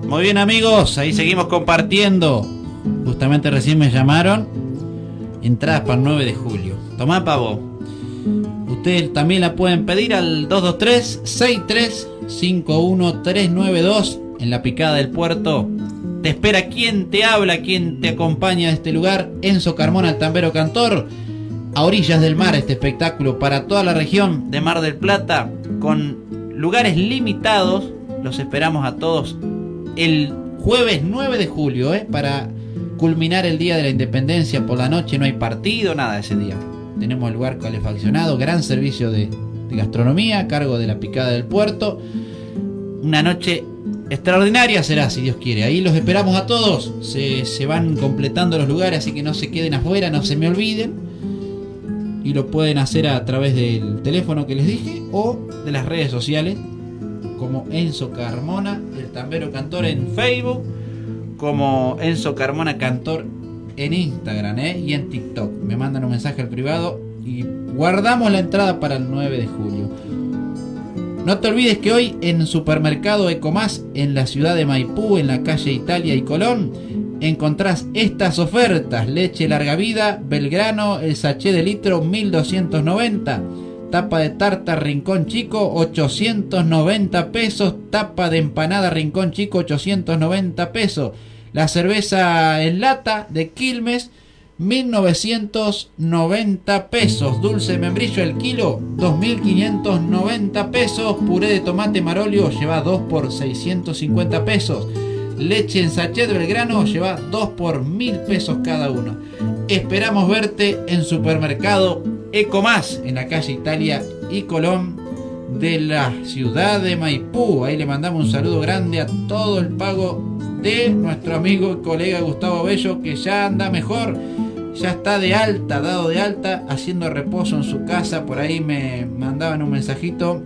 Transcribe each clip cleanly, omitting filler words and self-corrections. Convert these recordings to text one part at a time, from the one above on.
Muy bien, amigos, ahí seguimos compartiendo. Justamente recién me llamaron. Entradas para el 9 de julio. Tomá, pavo. Ustedes también la pueden pedir al 223-6351-392 en la Picada del Puerto. Te espera quien te habla, quien te acompaña a este lugar. Enzo Carmona, el tambero cantor. A orillas del mar, este espectáculo para toda la región de Mar del Plata, con lugares limitados. Los esperamos a todos el jueves 9 de julio, para culminar el Día de la Independencia por la noche. No hay partido, nada ese día. Tenemos el lugar calefaccionado, gran servicio de gastronomía a cargo de la Picada del Puerto. Una noche extraordinaria será, si Dios quiere. Ahí los esperamos a todos. Se van completando los lugares, así que no se queden afuera, no se me olviden. Y lo pueden hacer a través del teléfono que les dije o de las redes sociales, como Enzo Carmona, el tambero cantor, en Facebook, como Enzo Carmona Cantor en Instagram y en TikTok. Me mandan un mensaje al privado y guardamos la entrada para el 9 de julio. No te olvides que hoy en Supermercado Ecomás, en la ciudad de Maipú, en la calle Italia y Colón, encontrás estas ofertas: leche larga vida Belgrano, el sachet de litro 1290, tapa de tarta Rincón Chico 890 pesos, tapa de empanada Rincón Chico 890 pesos, la cerveza en lata de Quilmes 1990 pesos, dulce de membrillo el kilo 2590 pesos, puré de tomate Marolio lleva 2 por 650 pesos, leche en sachet Belgrano lleva 2 por 1000 pesos cada uno. Esperamos verte en Supermercado Ecomás, en la calle Italia y Colón de la ciudad de Maipú. Ahí le mandamos un saludo grande a todo el pago de nuestro amigo y colega Gustavo Bello, que ya anda mejor, ya está de alta, dado de alta, haciendo reposo en su casa. Por ahí me mandaban un mensajito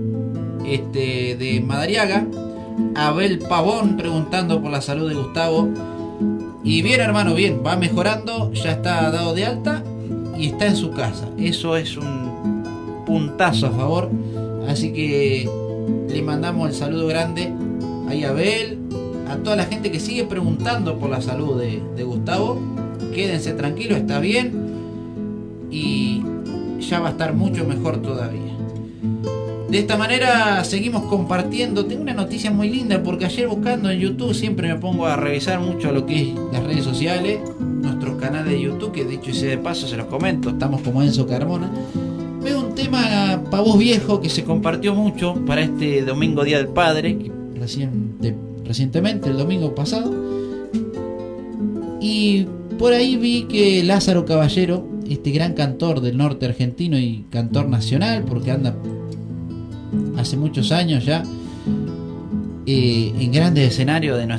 de Madariaga, Abel Pavón, preguntando por la salud de Gustavo. Y bien, hermano, bien, va mejorando, ya está dado de alta y está en su casa. Eso es un puntazo a favor. Así que le mandamos el saludo grande ahí a Abel, a toda la gente que sigue preguntando por la salud de Gustavo. Quédense tranquilos, está bien y ya va a estar mucho mejor todavía. De esta manera seguimos compartiendo. Tengo una noticia muy linda, porque ayer buscando en YouTube, siempre me pongo a revisar mucho lo que es las redes sociales, nuestros canales de YouTube, que dicho y sea de paso se los comento, estamos como Enzo Carmona. Veo un tema para vos viejo que se compartió mucho para este domingo Día del Padre, que recientemente, el domingo pasado, y por ahí vi que Lázaro Caballero, este gran cantor del norte argentino y cantor nacional, porque anda hace muchos años ya en grandes escenarios de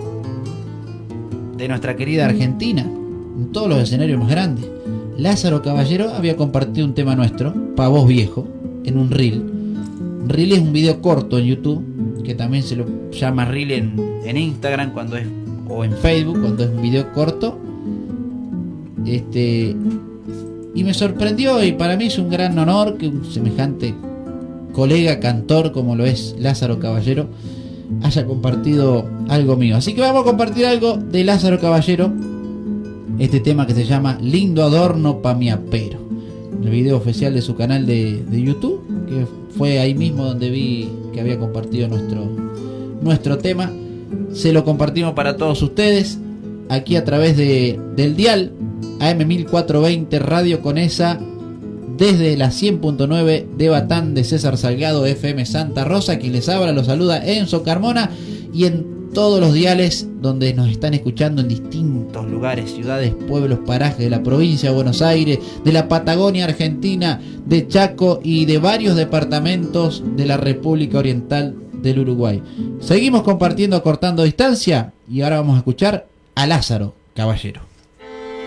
nuestra querida Argentina, en todos los escenarios más grandes, Lázaro Caballero había compartido un tema nuestro, Pa' Vos Viejo, en un reel. Reel es un video corto en YouTube, que también se lo llama reel en Instagram cuando es, o en Facebook cuando es un video corto. Y me sorprendió, y para mí es un gran honor que un semejante colega cantor como lo es Lázaro Caballero haya compartido algo mío. Así que vamos a compartir algo de Lázaro Caballero, este tema que se llama Lindo Adorno pa' mi apero, el video oficial de su canal de YouTube, que fue ahí mismo donde vi que había compartido nuestro tema. Se lo compartimos para todos ustedes aquí a través del dial AM1420 Radio Conesa, desde la 100.9 de Batán de César Salgado, FM Santa Rosa. Quien les habla, los saluda Enzo Carmona, y en todos los diales donde nos están escuchando en distintos lugares, ciudades, pueblos, parajes de la provincia de Buenos Aires, de la Patagonia Argentina, de Chaco y de varios departamentos de la República Oriental del Uruguay. Seguimos compartiendo, cortando distancia, y ahora vamos a escuchar a Lázaro Caballero.